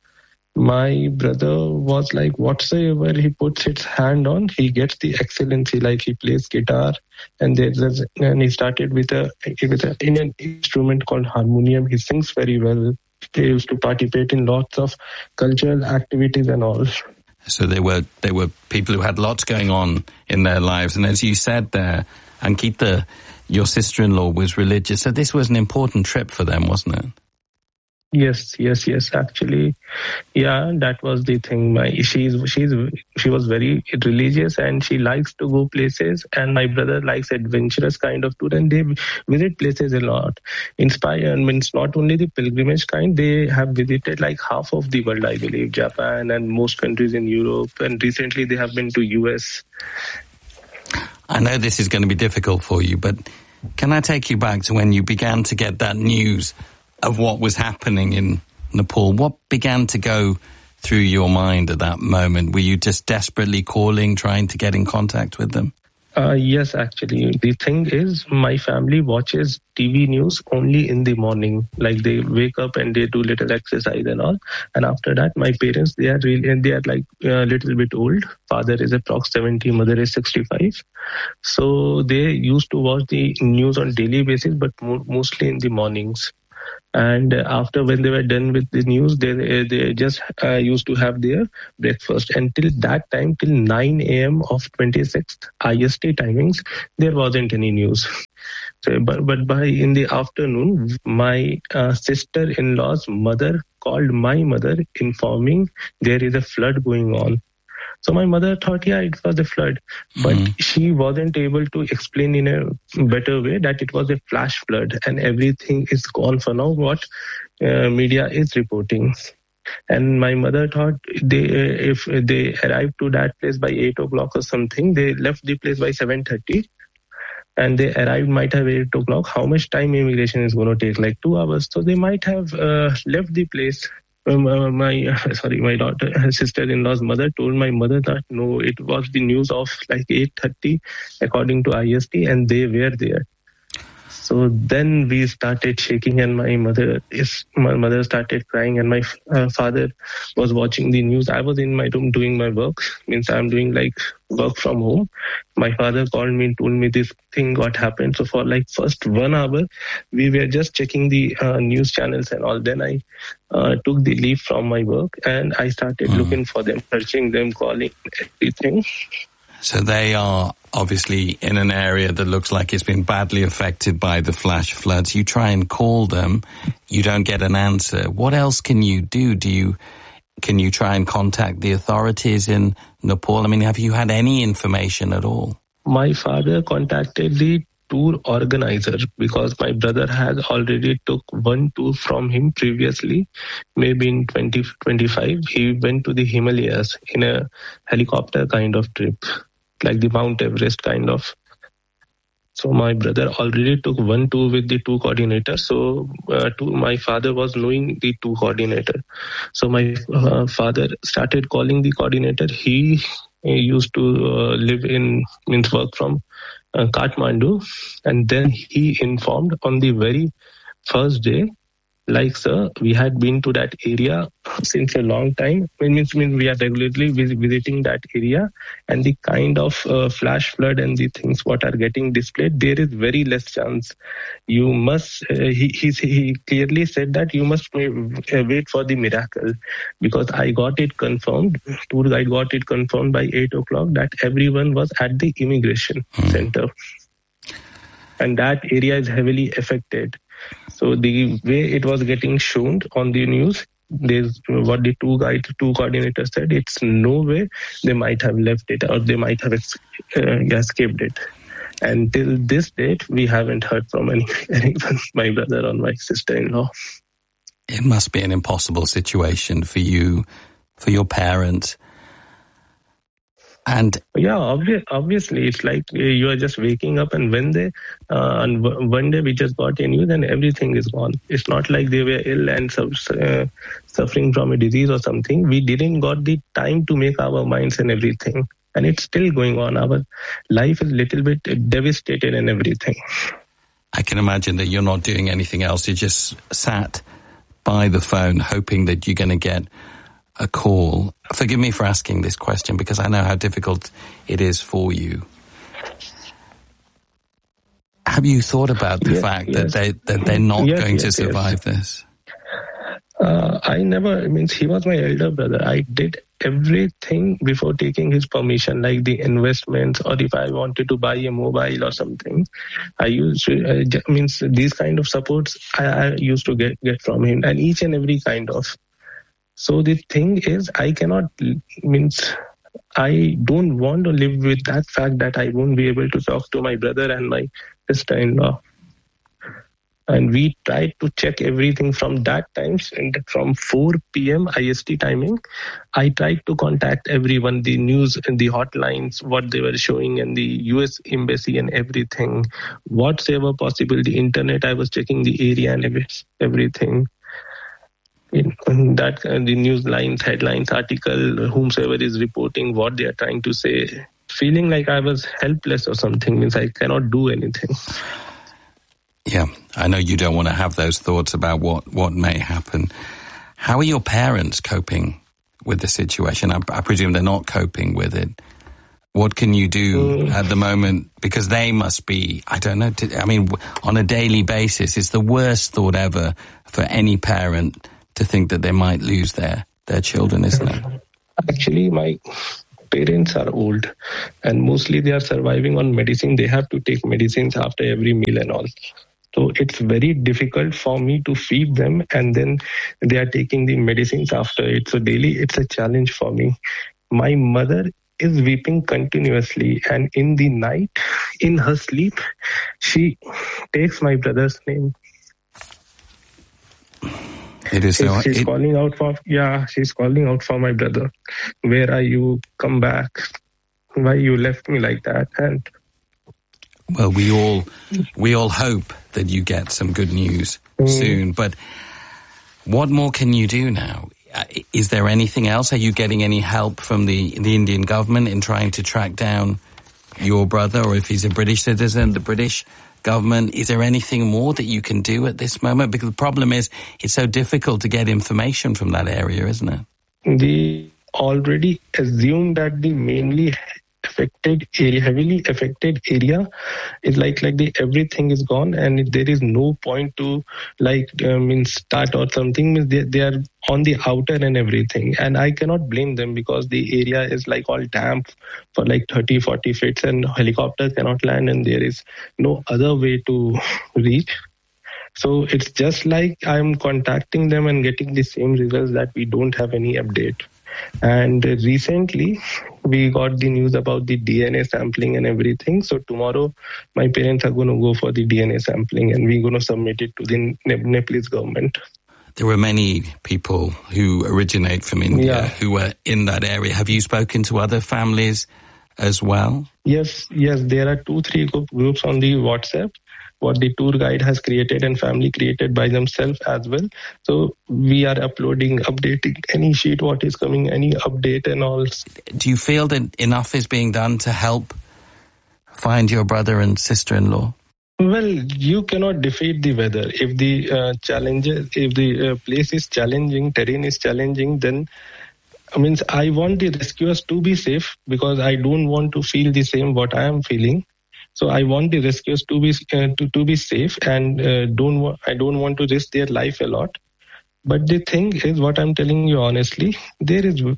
My brother was like, whatsoever he puts his hand on, he gets the excellency. Like he plays guitar, and he started with an Indian instrument called harmonium. He sings very well. He used to participate in lots of cultural activities and all. So they were people who had lots going on in their lives, and as you said there, Ankita, your sister-in-law was religious, so this was an important trip for them, wasn't it? Yes. Actually, yeah, that was the thing. She was very religious and she likes to go places. And my brother likes adventurous kind of tour, and they visit places a lot. Inspired means not only the pilgrimage kind. They have visited like half of the world, I believe, Japan and most countries in Europe. And recently they have been to US. I know this is going to be difficult for you, but can I take you back to when you began to get that news of what was happening in Nepal. What began to go through your mind at that moment? Were you just desperately calling, trying to get in contact with them? Yes, actually. The thing is, my family watches TV news only in the morning. Like they wake up and they do little exercise and all. And after that, my parents, they are like a little bit old. Father is approx 70, mother is 65. So they used to watch the news on daily basis, but mostly in the mornings. And after, when they were done with the news, they just used to have their breakfast. Until that time, till 9 a.m. of 26th IST timings, there wasn't any news. So, but by in the afternoon, my sister-in-law's mother called my mother, informing there is a flood going on. So my mother thought, yeah, it was a flood, but she wasn't able to explain in a better way that it was a flash flood and everything is gone for now, what media is reporting. And my mother thought if they arrived to that place by 8 o'clock or something, they left the place by 7:30. And they arrived might have 8 o'clock. How much time immigration is going to take? Like 2 hours. So they might have left the place. My daughter, sister-in-law's mother told my mother that no, it was the news of like 8:30 according to IST, and they were there. So then we started shaking, and my mother started crying, and my father was watching the news. I was in my room doing my work, means I'm doing like work from home. My father called me and told me this thing what happened. So for like first 1 hour, we were just checking the news channels and all. Then I took the leave from my work and I started looking for them, searching them, calling, everything. So they are obviously in an area that looks like it's been badly affected by the flash floods. You try and call them, you don't get an answer. What else can you do? Can you try and contact the authorities in Nepal? I mean, have you had any information at all? My father contacted the tour organizer because my brother has already took one tour from him previously, maybe in 2025. He went to the Himalayas in a helicopter kind of trip, like the Mount Everest kind of. So my brother already took one tour with the tour coordinator. So my father was knowing the tour coordinator. So my father started calling the coordinator. He used to work from Kathmandu. And then he informed on the very first day, like, sir, we had been to that area since a long time. Means we are regularly visiting that area, and the kind of flash flood and the things what are getting displayed, there is very less chance. You must, he clearly said that you must wait for the miracle, because I got it confirmed, tour guide got it confirmed by 8 o'clock that everyone was at the immigration center. And that area is heavily affected. So the way it was getting shown on the news, there's what the tour coordinator said, it's no way they might have left it or they might have escaped it. And till this date, we haven't heard from anyone, my brother or my sister-in-law. It must be an impossible situation for you, for your parents. And yeah, obviously, it's like you are just waking up, and when and one day we just got a news and everything is gone. It's not like they were ill and suffering from a disease or something. We didn't got the time to make our minds and everything, and it's still going on. Our life is a little bit devastated and everything. I can imagine that you're not doing anything else. You just sat by the phone hoping that you're going to get a call. Forgive me for asking this question because I know how difficult it is for you. Have you thought about the fact that they're not going to survive this? I never, he was my elder brother. I did everything before taking his permission, like the investments, or if I wanted to buy a mobile or something, I used to, these kind of supports I used to get from him, and each and every kind of. So the thing is, I don't want to live with that fact that I won't be able to talk to my brother and my sister-in-law. And we tried to check everything from that time, and from 4 p.m. IST timing. I tried to contact everyone, the news and the hotlines, what they were showing, and the US embassy and everything. Whatever possible, the internet, I was checking the area and everything. That the news lines, headlines, article, whomsoever is reporting what they are trying to say, feeling like I was helpless or something, means I cannot do anything. Yeah, I know you don't want to have those thoughts about what may happen. How are your parents coping with the situation? I presume they're not coping with it. What can you do at the moment? Because they must be, I don't know, on a daily basis, it's the worst thought ever for any parent to think that they might lose their children, isn't it? Actually, my parents are old and mostly they are surviving on medicine. They have to take medicines after every meal and all. So it's very difficult for me to feed them, and then they are taking the medicines after it. So daily it's a challenge for me. My mother is weeping continuously, and in the night, in her sleep, she takes my brother's name. She's calling out for my brother. Where are you? Come back. Why you left me like that? And well, we all hope that you get some good news soon. But what more can you do now? Is there anything else? Are you getting any help from the Indian government in trying to track down your brother, or if he's a British citizen, the British government? Is there anything more that you can do at this moment? Because the problem is it's so difficult to get information from that area, isn't it? They already assume that the mainly heavily affected area is like everything is gone, and there is no point to start or something. They are on the outer and everything, and I cannot blame them because the area is all damp for 30-40 feet, and helicopter cannot land, and there is no other way to reach. So it's just like I'm contacting them and getting the same results, that we don't have any update. And recently, we got the news about the DNA sampling and everything. So tomorrow, my parents are going to go for the DNA sampling, and we're going to submit it to the Nepalese government. There were many people who originate from India who were in that area. Have you spoken to other families as well? Yes, there are 2-3 groups on the WhatsApp, what the tour guide has created and family created by themselves as well. So we are updating any sheet, what is coming, any update and all. Do you feel that enough is being done to help find your brother and sister-in-law? Well, you cannot defeat the weather. If the place is challenging, terrain is challenging, then I want the rescuers to be safe, because I don't want to feel the same what I am feeling. So I want the rescuers to be safe, and I don't want to risk their life a lot. But the thing is, what I'm telling you honestly, there is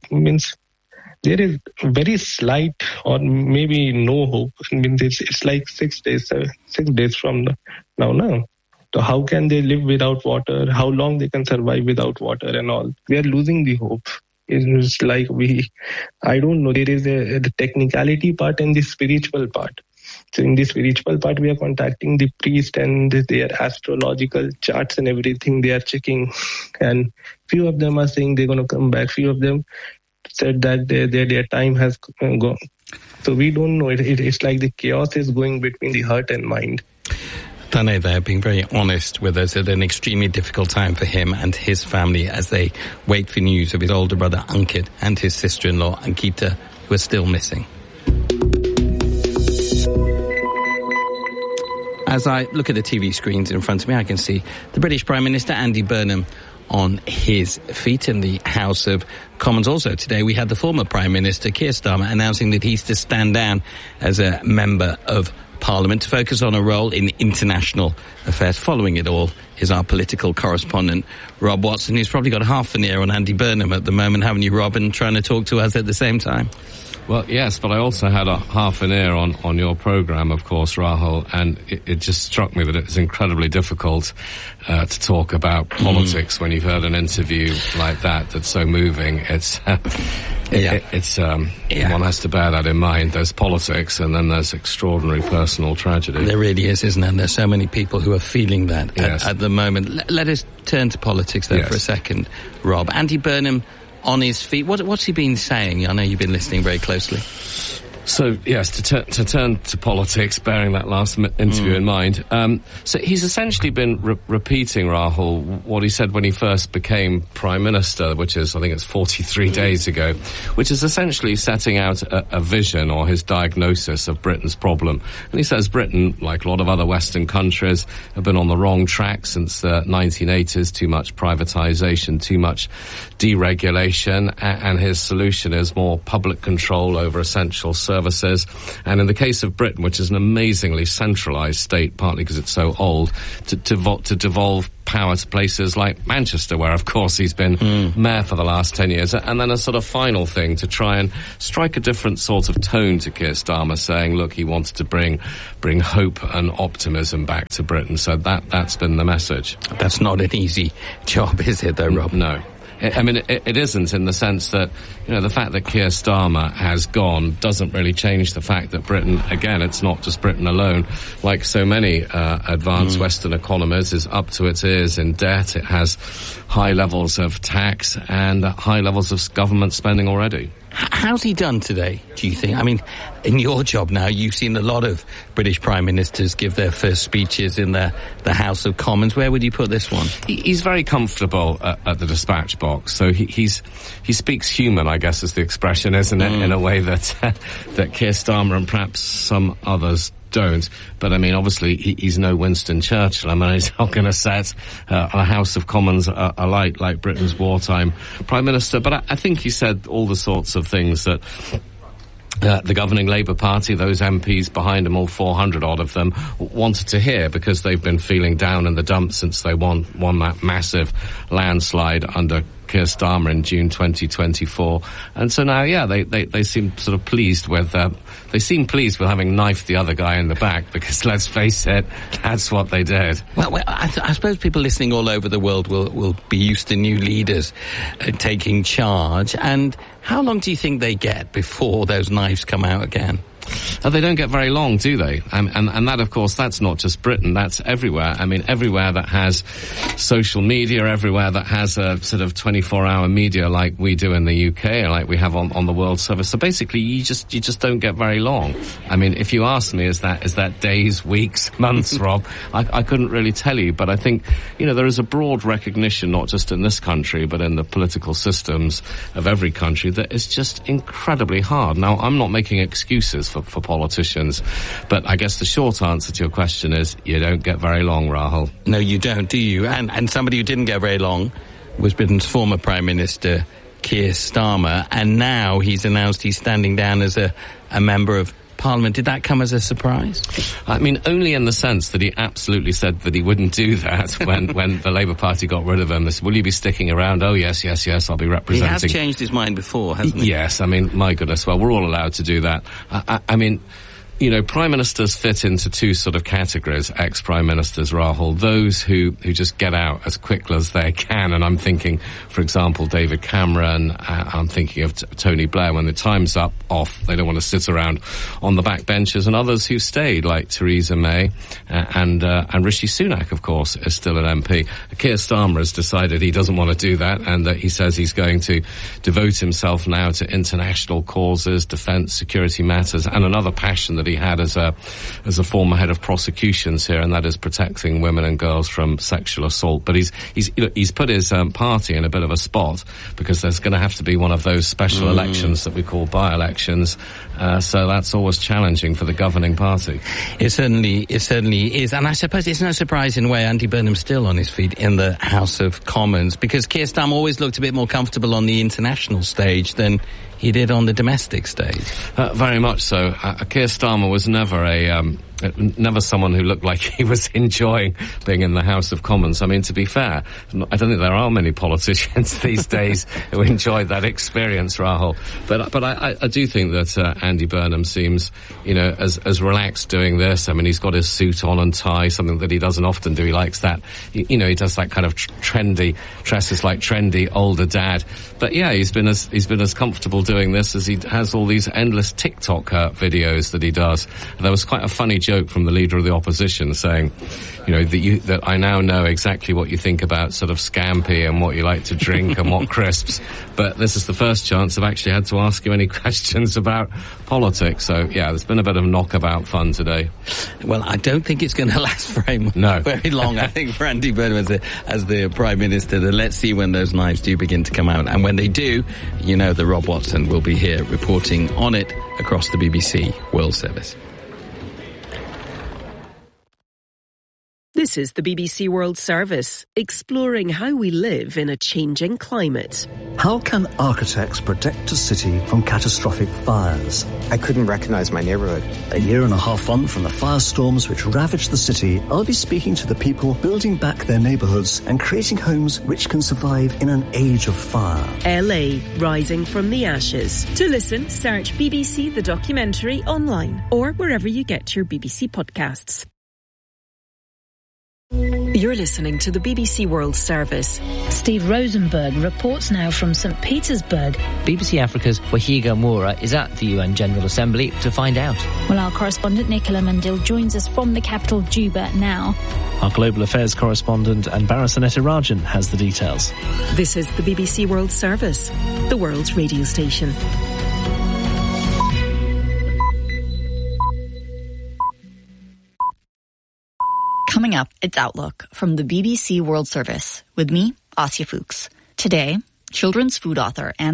very slight or maybe no hope. It's like 6 days from now. So how can they live without water? How long they can survive without water and all? We are losing the hope. It's like I don't know. There is the technicality part and the spiritual part. So in the spiritual part, we are contacting the priest and their astrological charts and everything they are checking. And few of them are saying they're going to come back. Few of them said that their time has gone. So we don't know. It's like the chaos is going between the heart and mind. Tanay there being very honest with us at an extremely difficult time for him and his family as they wait for news of his older brother Ankit and his sister-in-law Ankita, who are still missing. As I look at the TV screens in front of me, I can see the British Prime Minister Andy Burnham on his feet in the House of Commons. Also today we had the former Prime Minister Keir Starmer announcing that he's to stand down as a Member of Parliament to focus on a role in international affairs. Following it all is our political correspondent Rob Watson, who's probably got half an ear on Andy Burnham at the moment, haven't you, Rob, and trying to talk to us at the same time? Well, yes, but I also had half an ear on your programme, of course, Rahul, and it just struck me that it's incredibly difficult to talk about politics when you've heard an interview like that that's so moving. It's One has to bear that in mind. There's politics, and then there's extraordinary personal tragedy. There really is, isn't there? And there's so many people who are feeling that at the moment. Let us turn to politics there for a second, Rob. Andy Burnham on his feet. What's he been saying? I know you've been listening very closely. So, yes, to turn to politics, bearing that last interview in mind. So he's essentially been repeating, Rahul, what he said when he first became Prime Minister, which is, I think it's 43 days ago, which is essentially setting out a vision or his diagnosis of Britain's problem. And he says Britain, like a lot of other Western countries, have been on the wrong track since the 1980s, too much privatisation, too much deregulation, and his solution is more public control over essential services. And in the case of Britain, which is an amazingly centralised state, partly because it's so old, to devolve power to places like Manchester, where, of course, he's been mayor for the last 10 years. And then a sort of final thing to try and strike a different sort of tone to Keir Starmer, saying, look, he wanted to bring hope and optimism back to Britain. So that's been the message. That's not an easy job, is it, though, Rob? No. I mean, it isn't, in the sense that, the fact that Keir Starmer has gone doesn't really change the fact that Britain, again, it's not just Britain alone, like so many advanced Western economies, is up to its ears in debt. It has high levels of tax and high levels of government spending already. How's he done today, do you think? I mean, in your job now, you've seen a lot of British Prime Ministers give their first speeches in the House of Commons. Where would you put this one? He's very comfortable at the dispatch box. So he speaks human, I guess is the expression, isn't it? In a way that Keir Starmer and perhaps some others don't. But I mean, obviously, he's no Winston Churchill. I mean, he's not going to set a House of Commons alight like Britain's wartime Prime Minister. But I think he said all the sorts of things that the governing Labour Party, those MPs behind him, all 400 odd of them, wanted to hear, because they've been feeling down in the dumps since they won that massive landslide under Keir Starmer in June 2024. And so now, they seem sort of pleased with having knifed the other guy in the back, because let's face it, that's what they did. Well, I suppose people listening all over the world will be used to new leaders taking charge. And how long do you think they get before those knives come out again? They don't get very long, do they? And that, of course, that's not just Britain, that's everywhere. I mean, everywhere that has social media, everywhere that has a sort of 24-hour media like we do in the UK, or like we have on the World Service. So basically, you just don't get very long. I mean, if you ask me, is that days, weeks, months, Rob? I couldn't really tell you, but I think, there is a broad recognition, not just in this country, but in the political systems of every country, that it's just incredibly hard. Now, I'm not making excuses for politicians, but I guess the short answer to your question is you don't get very long, Rahul. No, you don't, do you? And somebody who didn't get very long was Britain's former Prime Minister, Keir Starmer, and now he's announced he's standing down as a member of Parliament. Did that come as a surprise? I mean, only in the sense that he absolutely said that he wouldn't do that when the Labour Party got rid of him. They said, will you be sticking around? Oh, yes, I'll be representing. He has changed his mind before, hasn't he? Yes, I mean, my goodness, well, we're all allowed to do that. I mean, Prime Ministers fit into two sort of categories, ex-Prime Ministers, Rahul. Those who just get out as quickly as they can. And I'm thinking, for example, David Cameron. I'm thinking of Tony Blair. When the time's off, they don't want to sit around on the back benches. And others who stayed, like Theresa May and Rishi Sunak, of course, is still an MP. Keir Starmer has decided he doesn't want to do that, and that he says he's going to devote himself now to international causes, defence, security matters, and another passion that he had as a former head of prosecutions here, and that is protecting women and girls from sexual assault. But he's put his party in a bit of a spot, because there's going to have to be one of those special elections that we call by-elections. So that's always challenging for the governing party. It certainly is, and I suppose it's no surprise in a way Andy Burnham's still on his feet in the House of Commons, because Keir Starmer always looked a bit more comfortable on the international stage than he did on the domestic stage. Very much so. Keir Starmer was never never someone who looked like he was enjoying being in the House of Commons. I mean, to be fair, I don't think there are many politicians these days who enjoy that experience, Rahul. But I do think that Andy Burnham seems, as relaxed doing this. I mean, he's got his suit on and tie, something that he doesn't often do. He likes that. He does that kind of dresses like trendy older dad. But yeah, he's been as comfortable doing this as he has all these endless TikTok videos that he does. And there was quite a funny joke from the leader of the opposition saying, that I now know exactly what you think about sort of scampi and what you like to drink and what crisps. But this is the first chance I've actually had to ask you any questions about politics. So yeah, there's been a bit of knockabout fun today. Well, I don't think it's going to last very long. I think for Andy Burnham as the Prime Minister, let's see when those knives do begin to come out. And when they do, that Rob Watson will be here reporting on it across the BBC World Service. This is the BBC World Service, exploring how we live in a changing climate. How can architects protect a city from catastrophic fires? I couldn't recognize my neighborhood. A year and a half on from the firestorms which ravaged the city, I'll be speaking to the people building back their neighborhoods and creating homes which can survive in an age of fire. LA, rising from the ashes. To listen, search BBC The Documentary online or wherever you get your BBC podcasts. You're listening to the BBC World Service. Steve Rosenberg reports now from St. Petersburg. BBC Africa's Wahiga Moura is at the UN General Assembly to find out. Well, our correspondent Nicola Mandil joins us from the capital Juba now. Our global affairs correspondent Anbara Sanetirajan has the details. This is the BBC World Service, the world's radio station. Coming up, it's Outlook from the BBC World Service with me, Asya Fuchs. Today, children's food author Anna